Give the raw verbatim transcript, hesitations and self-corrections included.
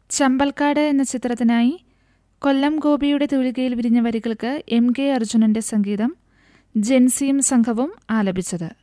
ചമ്പൽക്കാട് എന്ന ചിത്രത്തിനായി കൊല്ലം ഗോപിയുടെ തൂലികയിൽ വിരിഞ്ഞ വരികൾക്ക് എം കെ അർജുനന്റെ സംഗീതം ജെൻസിയും സംഘവും ആലപിച്ചത്.